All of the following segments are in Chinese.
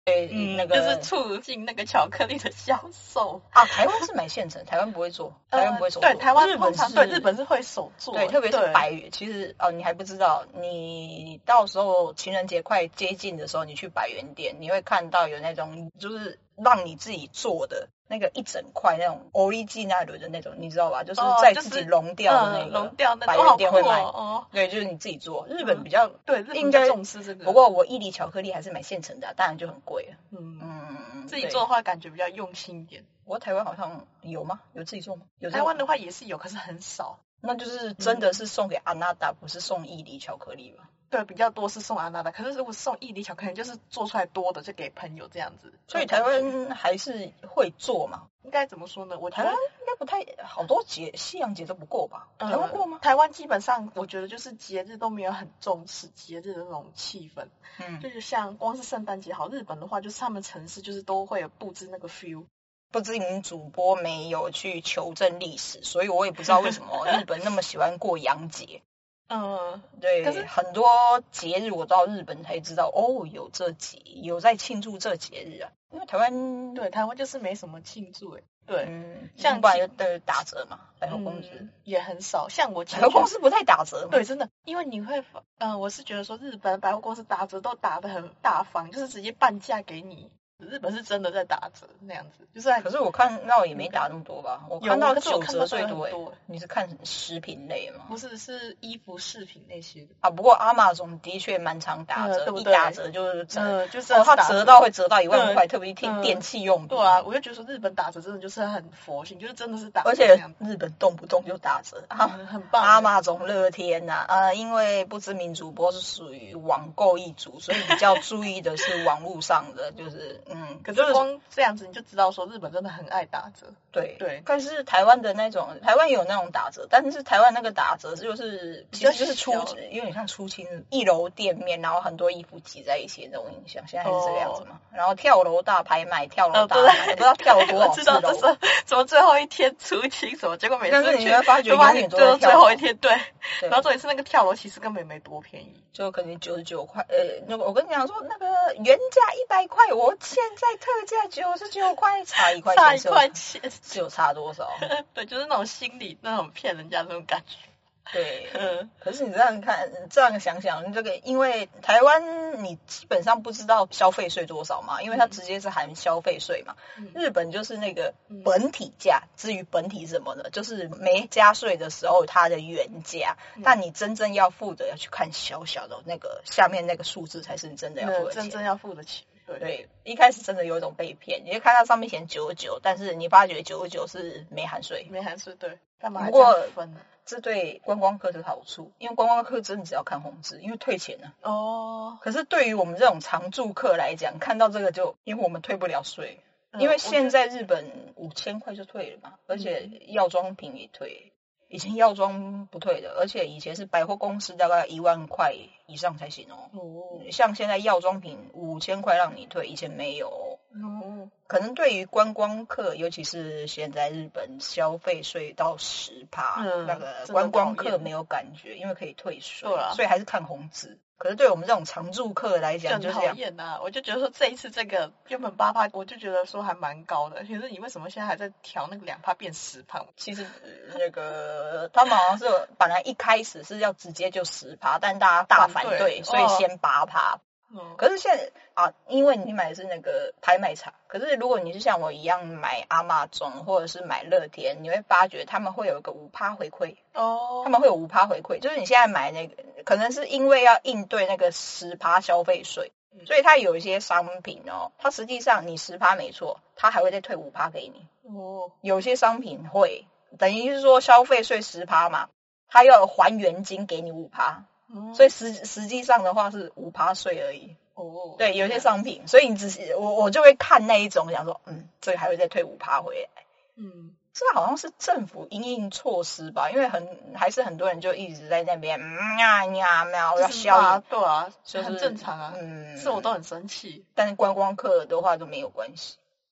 那个就是促进那个巧克力的销售啊。台湾是买现成，台湾不会做，台湾不会手做。 对，台湾日本是日本是会手做， 对，特别是百元。其实你还不知道，你到时候情人节快接近的时候，你去百元店，你会看到有那种就是让你自己做的那个一整块那种 original 的那种，你知道吧？就是在自己熔掉的那个， 熔掉那个百元店会卖。 对， 就是你自己做。日本比较对，应该重视这个。 不过我一粒巧克力还是买现成的，当然就很贵了。 自己做的话感觉比较用心一点。 我台湾好像有吗？有自己做吗？有。 台湾的话也是有，可是很少。 那就是真的是送给阿娜达，不是送一粒巧克力吧？ 对，比较多是送阿娜达，可是如果送一粒巧克力，就是做出来多的就给朋友这样子。 所以台湾还是会做嘛？ 应该怎么说呢？我台湾应该不太，好多西洋节都不够吧？台湾过吗？ 台湾基本上我觉得就是节日都没有很重视节日的那种气氛。就是像光是圣诞节好，日本的话就是他们城市就是都会有布置那个 feel。 不知名主播没有去求证历史，所以我也不知道为什么日本那么喜欢过洋节。对，可是很多节日我到日本才知道，有这节，有在庆祝这节日啊。因为台湾就是没什么庆祝对， 像百的打折嘛，百货公司也很少。像我百货公司不太打折嘛。 对，真的，因为你会我是觉得说日本百货公司打折都打得很大方，就是直接半价给你。日本是真的在打折那样子，就是可是我看到也没打那么多吧，我看到9折最多。你是看食品类吗？ 不是，是衣服饰品那些的啊。不过Amazon的确蛮常打折， 对不对？一打折就是就是它折到会折到1万块，特别听电器用品。 对啊，我就觉得说日本打折真的就是很佛性，就是真的是打折， 而且日本动不动就打折很棒。 Amazon乐天呐，因为不知名主播是属于网购一族，所以比较注意的是网络上的，就是可是光这样子你就知道说日本真的很爱打折。 对，但是台湾的那种，台湾也有那种打折，但是台湾那个打折就是其实就是有点像出清1楼店面，然后很多衣服挤在一起的那种印象。现在还是这个样子嘛。然后跳楼大拍卖，跳楼大拍卖，不知道跳多少次楼。 知道什么最后一天出清什么，结果每次但是你会发觉永远都在跳最后一天。对，然后重点是那个跳楼其实根本没多便宜， 就可能99块。我跟你讲说那个原价100块，我现在特价99块，差1块钱。 差1块钱是有差多少？ 对，就是那种心理那种骗人家那种感觉。 对，可是你这样看，这样想想，这个因为台湾你基本上不知道消费税多少嘛，因为它直接是含消费税嘛。日本就是那个本体价，至于本体是什么呢？就是没加税的时候它的原价，但你真正要付的要去看小小的那个下面那个数字才是你真的要付的钱， 真正要付的钱。 对，一开始真的有一种被骗，你就看到上面写99，但是你发觉99是没含税， 对，干嘛还这样分呢？ 这对观光客是好处，因为观光客真的只要看红字，因为退钱了。可是对于我们这种常住客来讲，看到这个就因为我们退不了税，因为现在日本5000块就退了嘛，而且药妆品也退。以前药妆不退的，而且以前是百货公司大概1万块以上才行像现在药妆品5000块让你退，以前没有。可能对于观光客，尤其是现在日本消费税到10%，那个观光客没有感觉，因为可以退税，所以还是看红字。可是对我们这种常住客来讲，就很讨厌啊！我就觉得说这一次这个原本8%，我就觉得说还蛮高的。可是你为什么现在还在调那个2%变10%？ 其实那个他们好像是本来一开始是要直接就10%，但大家大反对，所以先8%。可是现在因为你买的是那个拍卖场，可是如果你是像我一样买Amazon或者是买乐天，你会发觉他们会有一个5%回馈。他们会有5%回馈，就是你现在买那个，可能是因为要应对那个10%消费税，所以它有一些商品它实际上你10%没错，它还会再退5%给你。有些商品会等于是说消费税10%嘛，它要还原金给你5%。所以实际上的话是5%税而已。对，有些商品，所以你我就会看那一种，想说，这个还会再退5%回来。这好像是政府因应措施吧，因为还是很多人就一直在那边要效应。 对啊， 就是很正常啊。是我都很生气。 但是观光客的话都没有关系。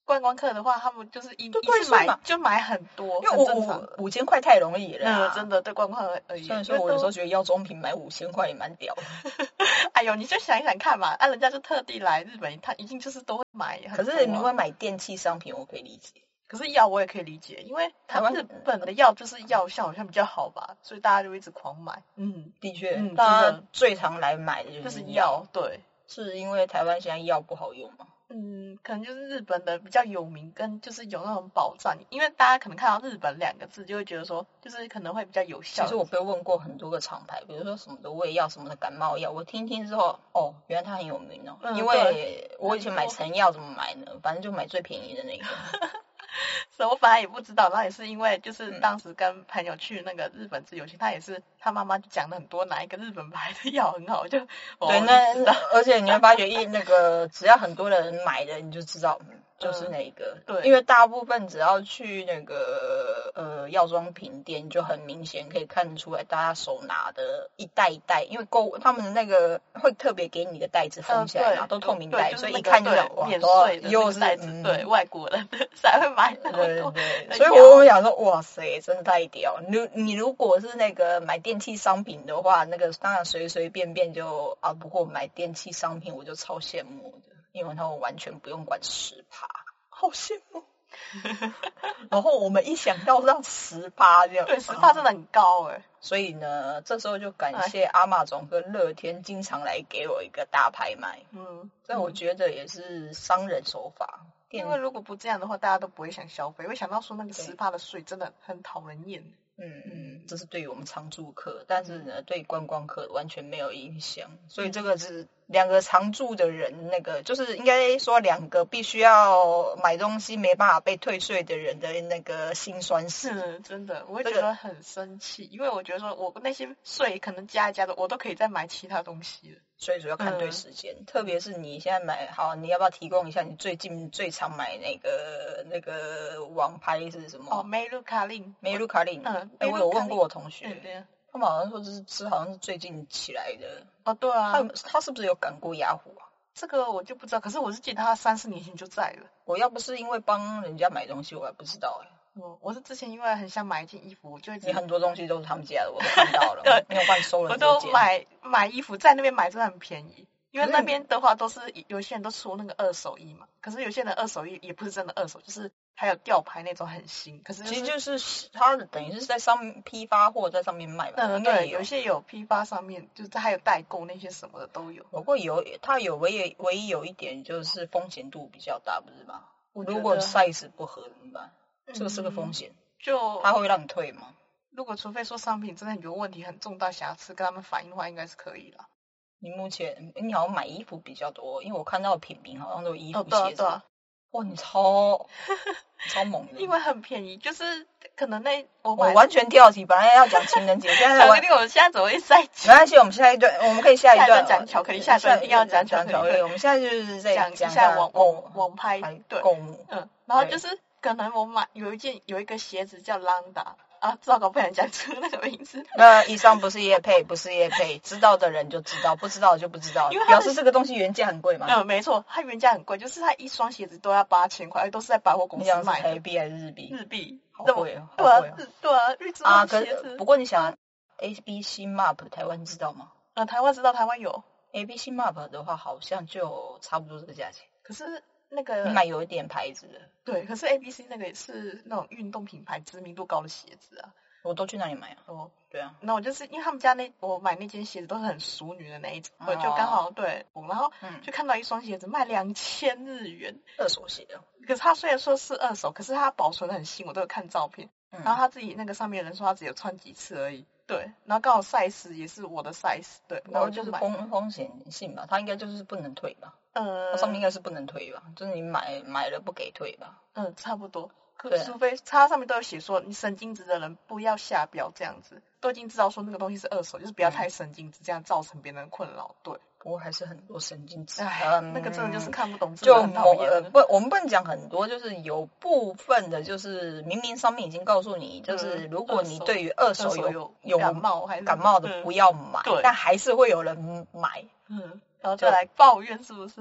观光客的话，他们就是一次买很多， 因为5000块太容易了真的对观光客而言。 虽然说我有时候觉得药妆品买5000块也蛮屌的。 哎呦，你就想一想看嘛，人家就特地来日本，他一定就是都会买。 可是你会买电器商品，我可以理解。 可是药我也可以理解，因为台湾日本的药就是药效好像比较好吧，所以大家就一直狂买。 的确，大家最常来买的就是药。对， 是因为台湾现在药不好用吗？ 可能就是日本的比较有名，跟就是有那种保障，因为大家可能看到日本2个字就会觉得说，就是可能会比较有效。 其实我被问过很多个厂牌，比如说什么的胃药、什么的感冒药，我听之后，原来它很有名哦。因为我以前买成药怎么买呢？反正就买最便宜的那个。 所以我本来也不知道，然后也是因为就是当时跟朋友去那个日本自由行，他也是他妈妈讲了很多哪一个日本牌的药很好，对， 那而且你会发觉那个只要很多人买的，你就知道就是那个。 对， 因为大部分只要去那个药妆品店，就很明显可以看出来大家手拿的一袋一袋，因为他们的那个会特别给你的袋子封起来嘛，都透明袋，所以一看就免税的又是袋子，对，外国人才会买那么多。 对，所以我想说，哇塞，真的太屌！你如果是那个买电器商品的话，那个当然随随便便就不过买电器商品我就超羡慕的，因为他们完全不用管10%，好羡慕。然后我们一想到让10%这样， 对，10%真的很高所以呢，这时候就感谢阿玛总跟乐天经常来给我一个大拍卖。所以我觉得也是商人手法。 因为如果不这样的话，大家都不会想消费，会想到说那个10%的税真的很讨人厌。 这是对于我们常住客，但是呢，对观光客完全没有影响。所以这个是2个常住的人，那个就是应该说2个必须要买东西没办法被退税的人的那个辛酸史。 真的，我会觉得很生气，因为我觉得说我那些税可能加一加的，我都可以再买其他东西了。 所以主要看对时间，特别是你现在买好，你要不要提供一下你最近最常买那个网拍是什么？ 梅鲁卡令。 我有问过我同学，他们好像说这好像是最近起来的。 对啊。 他是不是有赶过雅虎啊？ 这个我就不知道，可是我是记得他3-4年前就在了。 我要不是因为帮人家买东西，我还不知道我是之前因为很想买一件衣服，我就你很多东西都是他们家的，我都看到了。对，没有帮你收了。 我都买衣服，在那边买真的很便宜，因为那边的话都是有些人都出那个二手衣嘛，可是有些人二手衣也不是真的二手，就是还有吊牌那种很新，可是其实就是他等于是在上面批发或者在上面卖嘛。 对，有些有批发上面，就是还有代购那些什么的都有。 不过它有唯一有一点就是风险度比较大，不是吗？如果 size 不合怎么办？这个是个风险。 就他会让你退吗？ 如果除非说商品真的有问题很重大瑕疵，跟他们反映的话，应该是可以啦。 你目前你好像买衣服比较多，因为我看到品名好像都有衣服鞋子。哇，你超猛的。 因为很便宜，就是可能我完全跳题，本来要讲情人节，现在我们现在怎么会在没关系，我们下一段我们可以下一段讲巧克力，下一段一定要讲巧克力。 我们现在就是在讲一下网拍购物。 然后就是可能我买有一个鞋子叫 Landa 糟糕，不想讲出那个名字。 以上不是业配，知道的人就知道，不知道就不知道。表示这个东西原价很贵嘛？ 没错，它原价很贵，就是它一双鞋子都要8000块，都是在百货公司买的。 台币还是日币？ 日币， 好贵哦。 对啊，日子鞋子。 不过你想 ABC Map 台湾知道吗？ 台湾知道，台湾有 ABC Map 的话，好像就差不多这个价钱。 可是那个你买有一点牌子的。 对，可是 ABC 那个也是那种运动品牌知名度高的鞋子啊。 我都去那里买啊。对啊。 那我就是因为他们家我买那件鞋子都是很淑女的那一种，我就刚好然后就看到一双鞋子卖2000日元， 二手鞋。 可是他虽然说是二手，可是他保存的很新，我都有看照片。然后他自己那个上面人说他只有穿几次而已。对，然后刚好 size 也是我的 size。对， 然后就是风险性吧，他应该就是不能退吧。它上面应该是不能退吧，就是你买了不给退吧。 差不多。除非它上面都有写说，你神经质的人不要下标这样子，都已经知道说那个东西是二手，就是不要太神经质，这样造成别人的困扰。对， 不过还是很多神经质。 那个真的就是看不懂， 我们不能讲很多，就是有部分的，就是明明上面已经告诉你，就是如果你对于二手有感冒的不要买，但还是会有人买。 然后就来抱怨是不是？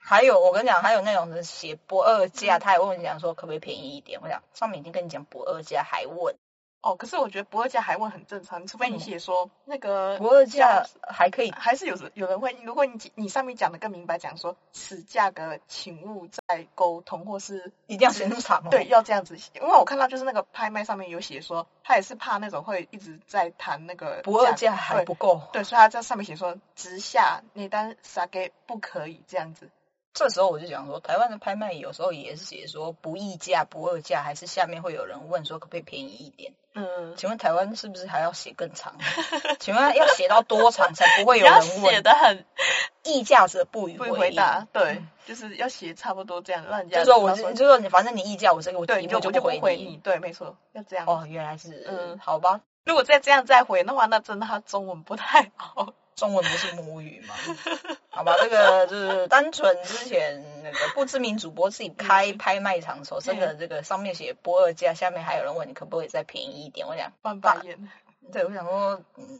还有我跟你讲，还有那种写不二价，他还问你讲说可不可以便宜一点，我讲上面已经跟你讲不二价还问。 哦，可是我觉得不二价还问很正常，除非你写说那个不二价还可以， 还是有人会，如果你上面讲的更明白，讲说此价格请勿再沟通，或是一定要写那么长对，要这样子写。因为我看到就是那个拍卖上面有写说，他也是怕那种会一直在谈那个不二价还不够， 对，所以他在上面写说直下那单杀给不可以这样子。 这时候我就讲说，台湾的拍卖有时候也是写说不议价、不二价，还是下面会有人问说可不可以便宜一点？请问台湾是不是还要写更长？请问要写到多长才不会有人问？ 写的很议价者不予回答，对，就是要写差不多这样，让人家就说你反正你议价，我这个我对， 就不回你，对，没错，要这样。 哦，原来是好吧。 如果再这样再回的话，那真的他中文不太好。 中文不是母语吗？好吧，这个就是单纯之前那个不知名主播自己开拍卖场的时候，真的这个上面写不二价，下面还有人问你可不可以再便宜一点，我想翻白眼。 对，我想说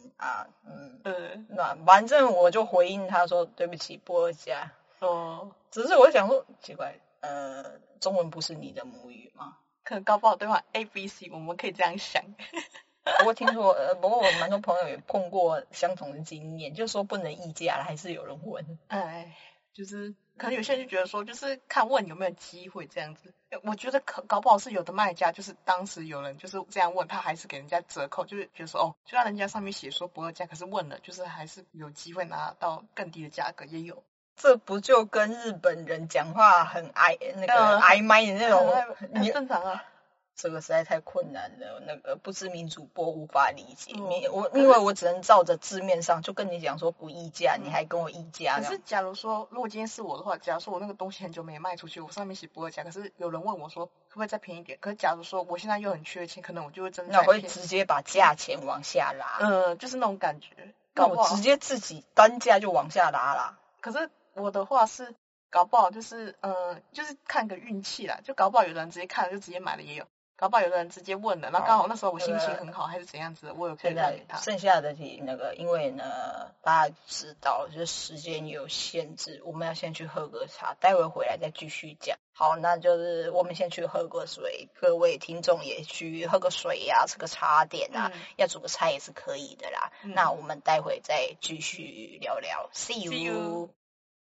那反正我就回应他说对不起，不二价。只是我想说奇怪，中文不是你的母语吗？ 可能搞不好对方 ABC， 我们可以这样想。 不过听说，不过我蛮多朋友也碰过相同的经验，就是说不能议价了，还是有人问。 就是可能有些人就觉得说，就是看问有没有机会这样子。我觉得搞不好是有的卖家，就是当时有人就是这样问，他还是给人家折扣，就是觉得说就让人家上面写说不二价，可是问了，就是还是有机会拿到更低的价格，也有。 这不就跟日本人讲话很暧昧的那种， 很正常啊。 这个实在太困难了，那个不知名主播无法理解。因为我只能照着字面上就跟你讲说不议价，你还跟我议价。 可是假如说，如果今天是我的话，假如说我那个东西很久没卖出去，我上面写不二价，可是有人问我说可不可以再便宜一点？可是假如说我现在又很缺钱，可能我就会真的那我会直接把价钱往下拉。 就是那种感觉。 那我直接自己单价就往下拉啦。 可是我的话是搞不好就是就是看个运气啦，就搞不好有人直接看了就直接买了也有。搞不好有的人直接问了，然后刚好那时候我心情很好，还是怎样子，我有可以让给他。 剩下的那个，因为呢，大家知道就是时间有限制，我们要先去喝个茶，待会回来再继续讲。好，那就是我们先去喝个水，各位听众也去喝个水呀，吃个茶点啊，要煮个菜也是可以的啦。那我们待会再继续聊聊 ，See you。